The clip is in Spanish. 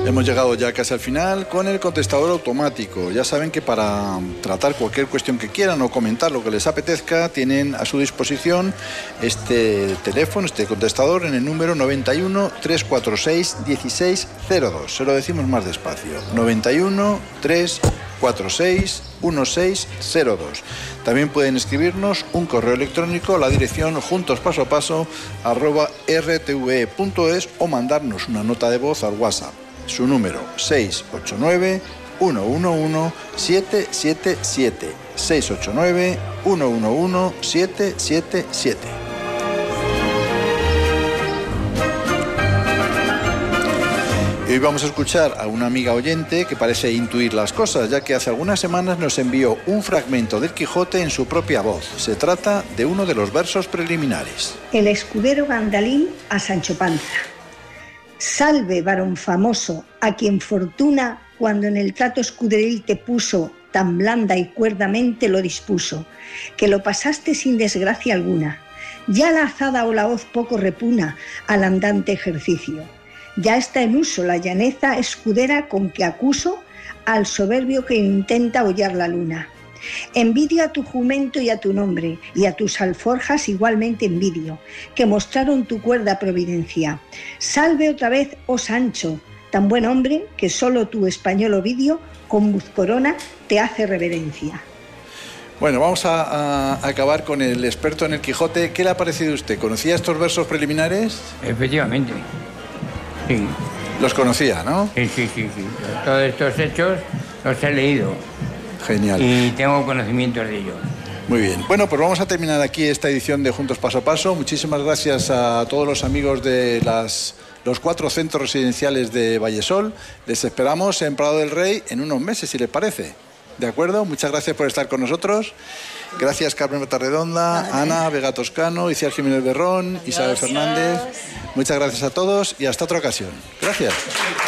Hemos llegado ya casi al final con el contestador automático. Ya saben que para tratar cualquier cuestión que quieran o comentar lo que les apetezca, tienen a su disposición este teléfono, este contestador, en el número 91 346 1602. Se lo decimos más despacio. 91 346 1602. También pueden escribirnos un correo electrónico a la dirección juntospasoapaso@rtve.es o mandarnos una nota de voz al WhatsApp. Su número 689-111-777. 689-111-777. Y hoy vamos a escuchar a una amiga oyente que parece intuir las cosas, ya que hace algunas semanas nos envió un fragmento del Quijote en su propia voz. Se trata de uno de los versos preliminares. El escudero Gandalín a Sancho Panza. Salve, varón famoso, a quien fortuna, cuando en el trato escuderil te puso, tan blanda y cuerdamente lo dispuso, que lo pasaste sin desgracia alguna. Ya la azada o la hoz poco repugna al andante ejercicio. Ya está en uso la llaneza escudera con que acuso al soberbio que intenta hollar la luna. Envidio a tu jumento y a tu nombre, y a tus alforjas igualmente envidio, que mostraron tu cuerda providencia. Salve otra vez, oh Sancho, tan buen hombre que solo tu español Ovidio con Muzcorona te hace reverencia. Bueno, vamos a acabar con el experto en el Quijote. ¿Qué le ha parecido a usted? ¿Conocía estos versos preliminares? Efectivamente, sí. Los conocía, ¿no? Sí. Todos estos hechos los he leído. Genial. Y tengo conocimientos de ellos. Muy bien. Bueno, pues vamos a terminar aquí esta edición de Juntos Paso a Paso. Muchísimas gracias a todos los amigos de los 4 centros residenciales de Vallesol. Les esperamos en Prado del Rey en unos meses, si les parece. ¿De acuerdo? Muchas gracias por estar con nosotros. Gracias, Carmen Matarredonda, Ana Vega Toscano, Iciar Jiménez Berrón, Isabel Fernández. Muchas gracias a todos y hasta otra ocasión. Gracias.